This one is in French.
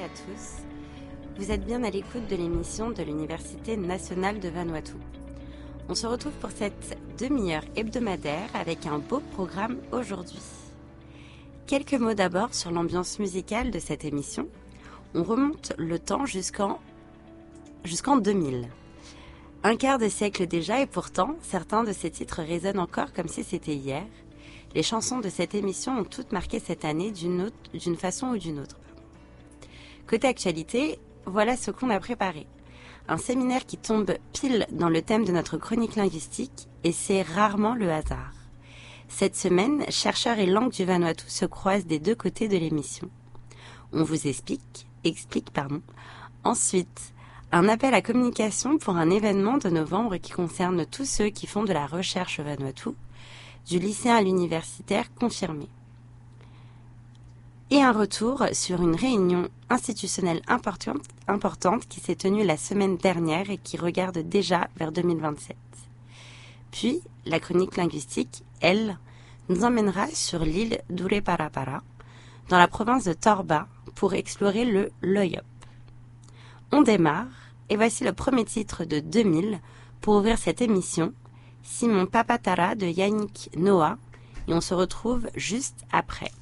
tous. Vous êtes bien à l'écoute de l'émission de l'Université nationale de Vanuatu. On se retrouve pour cette demi-heure hebdomadaire avec un beau programme aujourd'hui. Quelques mots d'abord sur l'ambiance musicale de cette émission. On remonte le temps jusqu'en 2000. Un quart de siècle déjà et pourtant, certains de ces titres résonnent encore comme si c'était hier. Les chansons de cette émission ont toutes marqué cette année d'une façon ou d'une autre. Côté actualité, voilà ce qu'on a préparé. Un séminaire qui tombe pile dans le thème de notre chronique linguistique, et c'est rarement le hasard. Cette semaine, chercheurs et langues du Vanuatu se croisent des deux côtés de l'émission. On vous explique. Ensuite, un appel à communication pour un événement de novembre qui concerne tous ceux qui font de la recherche au Vanuatu, du lycéen à l'universitaire confirmé. Et un retour sur une réunion institutionnelle importante qui s'est tenue la semaine dernière et qui regarde déjà vers 2027. Puis, la chronique linguistique, elle, nous emmènera sur l'île d'Ureparapara, dans la province de Torba, pour explorer le Loyop. On démarre, et voici le premier titre de 2000 pour ouvrir cette émission, Simon Papatara de Yannick Noah, et on se retrouve juste après.